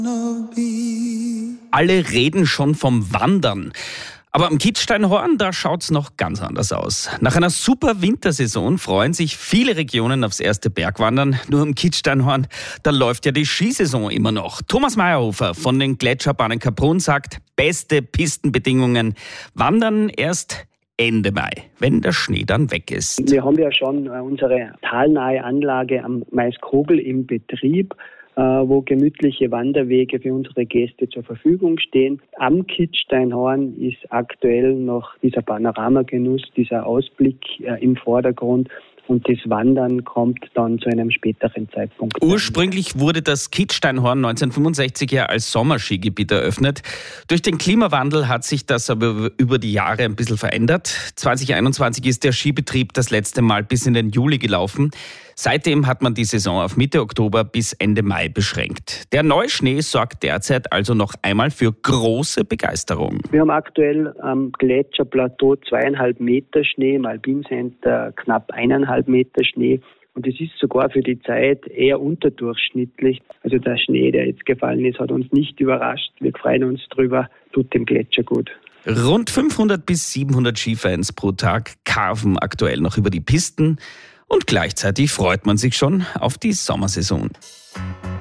Alle reden schon vom Wandern. Aber am Kitzsteinhorn, da schaut's noch ganz anders aus. Nach einer super Wintersaison freuen sich viele Regionen aufs erste Bergwandern. Nur am Kitzsteinhorn, da läuft ja die Skisaison immer noch. Thomas Meyerhofer von den Gletscherbahnen Kaprun sagt, beste Pistenbedingungen. Wandern erst Ende Mai, wenn der Schnee dann weg ist. Wir haben ja schon unsere talnahe Anlage am Maiskogel im Betrieb, wo gemütliche Wanderwege für unsere Gäste zur Verfügung stehen. Am Kitzsteinhorn ist aktuell noch dieser Panoramagenuss, dieser Ausblick im Vordergrund. Und das Wandern kommt dann zu einem späteren Zeitpunkt. Ursprünglich wurde das Kitzsteinhorn 1965 ja als Sommerskigebiet eröffnet. Durch den Klimawandel hat sich das aber über die Jahre ein bisschen verändert. 2021 ist der Skibetrieb das letzte Mal bis in den Juli gelaufen. Seitdem hat man die Saison auf Mitte Oktober bis Ende Mai beschränkt. Der Neuschnee sorgt derzeit also noch einmal für große Begeisterung. Wir haben aktuell am Gletscherplateau 2,5 Meter Schnee, im Alpincenter knapp 1,5 Meter Schnee. Und es ist sogar für die Zeit eher unterdurchschnittlich. Also der Schnee, der jetzt gefallen ist, hat uns nicht überrascht. Wir freuen uns drüber, tut dem Gletscher gut. Rund 500 bis 700 Skifans pro Tag carven aktuell noch über die Pisten. Und gleichzeitig freut man sich schon auf die Sommersaison.